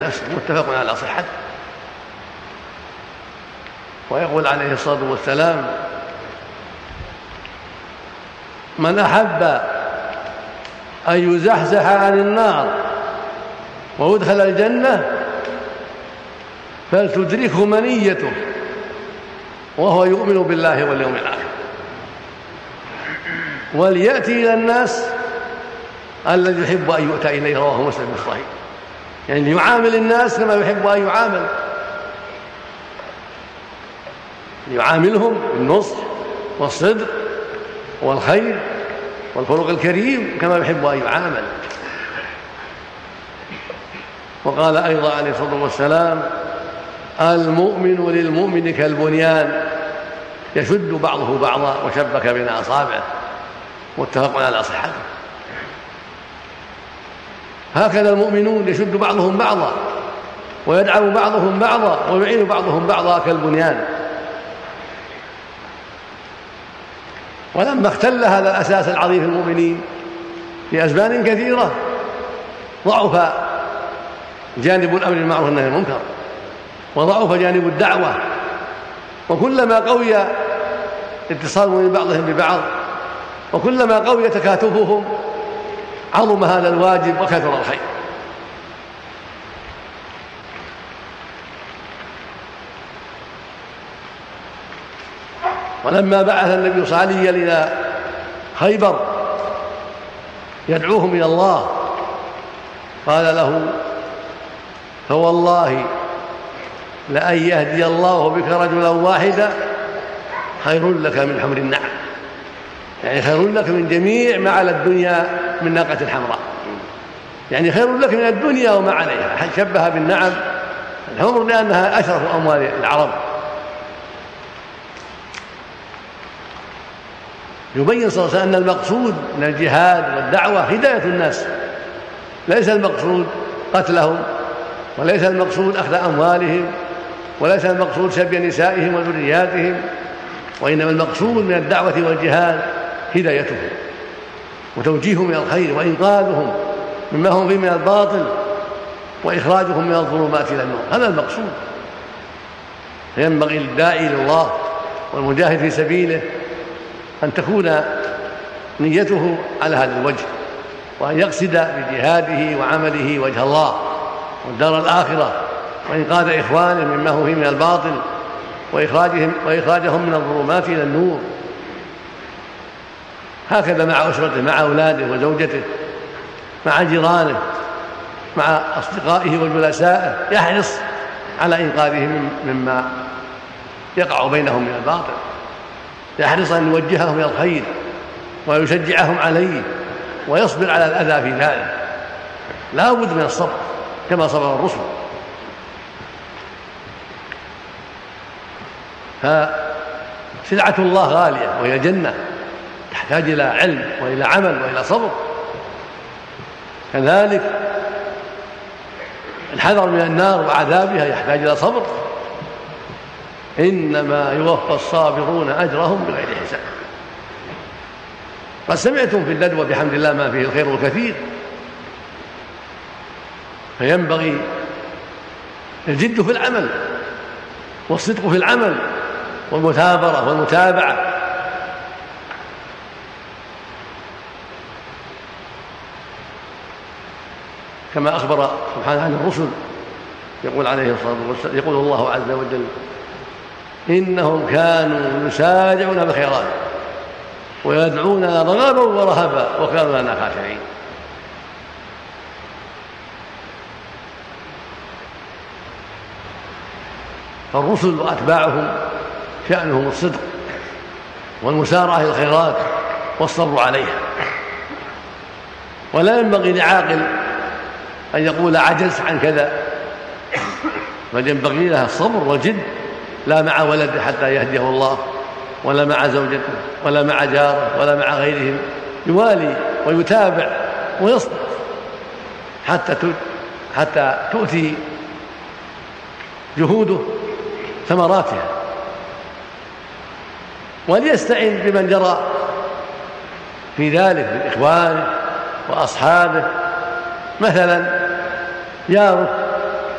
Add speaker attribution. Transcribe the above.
Speaker 1: متفق على صحته. ويقول عليه الصلاة والسلام: من أحب أن يزحزح عن النار ويدخل الجنة فلتدركه منيته وهو يؤمن بالله واليوم الآخر، وليأتي إلى الناس الذي يحب أن يؤتى إليه. رواه مسلم في الصحيح. يعني يعامل الناس كما يحب أن يعامل، يعاملهم بالنصح والصدق والخير والخلق الكريم كما يحب أن يعامل. وقال أيضا عليه الصلاة والسلام: المؤمن للمؤمن كالبنيان يشد بعضه بعضا وشبك بين أصابعه. متفق على صحته. هكذا المؤمنون يشد بعضهم بعضا ويدعم بعضهم بعضا ويعين بعضهم بعضا كالبنيان. ولما اختل هذا الأساس العظيم في المؤمنين لأسباب كثيرة ضعف جانب الأمر بالمعروف والنهي عن المنكر، وضعف جانب الدعوة، وكلما قوي اتصالهم من بعضهم ببعض وكلما قوي تكاتفهم عظم هذا الواجب وكثر الخير. ولما بعث النبي صلى الله عليه وسلم إلى خيبر يدعوهم إلى الله قال له: فوالله لأن يهدي الله بك رجلا واحدا خير لك من حمر النعم. يعني خير لك من جميع ما على الدنيا من ناقة حمراء، يعني خير لك من الدنيا وما عليها. شبه بالنعم الحمر لأنها أشرف أموال العرب. يبين صلى الله عليه وسلم أن المقصود من الجهاد والدعوة هداية الناس، ليس المقصود قتلهم، وليس المقصود أخذ أموالهم، وليس المقصود سبي نسائهم وذرياتهم، وإنما المقصود من الدعوة والجهاد هدايتهم وتوجيههم إلى الخير وإنقاذهم مما هم فيه من الباطل وإخراجهم من الظلمات إلى النور. هذا المقصود. فينبغي للداعي إلى الله والمجاهد في سبيله أن تكون نيته على هذا الوجه، وأن يقصد بجهاده وعمله وجه الله والدار الآخرة وإنقاذ إخوانه مما هو فيه من الباطل وإخراجهم من الظلمات إلى النور. هكذا مع أسرته، مع أولاده وزوجته، مع جيرانه، مع أصدقائه وجلسائه، يحرص على إنقاذهم مما يقع بينهم من الباطل، يحرص أن يوجههم إلى الخير ويشجعهم عليه ويصبر على الأذى في ذلك. لا بد من الصبر كما صبر الرسل. فسلعة الله غالية وهي جنة، تحتاج إلى علم وإلى عمل وإلى صبر. كذلك الحذر من النار وعذابها يحتاج إلى صبر. إنما يوفى الصابرون أجرهم بغير حساب. قد سمعتم في الندوة بحمد الله ما فيه الخير الكثير، فينبغي الجد في العمل والصدق في العمل والمثابرة والمتابعة. كما أخبر سبحانه عن الرسل يقول عليه الصلاة والسلام، يقول الله عز وجل: إنهم كانوا يسارعون بالخيرات ويدعوننا رغبا ورهبا وكانوا لنا خاشعين. فالرسل وأتباعهم شأنهم الصدق والمسارعة إلى الخيرات والصبر عليها. ولا ينبغي لعاقل أن يقول عجزت عن كذا، بل ينبغي لها الصبر والجد، لا مع ولده حتى يهديه الله، ولا مع زوجته، ولا مع جاره، ولا مع غيرهم. يوالي ويتابع ويصبر حتى تؤتي جهوده ثمراتها. وليستعين بمن جرى في ذلك من إخوانه وأصحابه، مثلا جاره